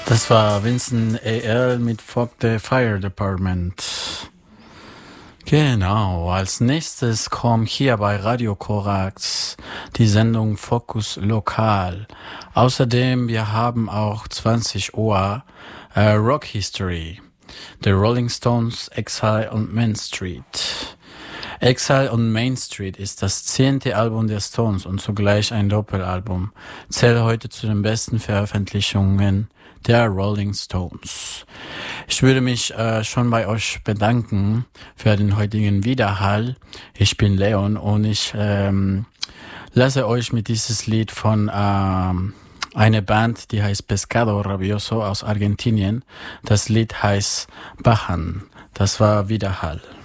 Das war Vincent A.L. mit Fuck the Fire Department. Genau, als nächstes kommt hier bei Radio Korax die Sendung Fokus Lokal. Außerdem, wir haben auch 20 Uhr Rock History. The Rolling Stones, Exile und Main Street. Exile on Main Street ist das 10. Album der Stones und zugleich ein Doppelalbum. Zählt heute zu den besten Veröffentlichungen der Rolling Stones. Ich würde mich schon bei euch bedanken für den heutigen Widerhall. Ich bin Leon und ich lasse euch mit dieses Lied von einer Band, die heißt Pescado Rabioso aus Argentinien. Das Lied heißt Bajan. Das war Widerhall.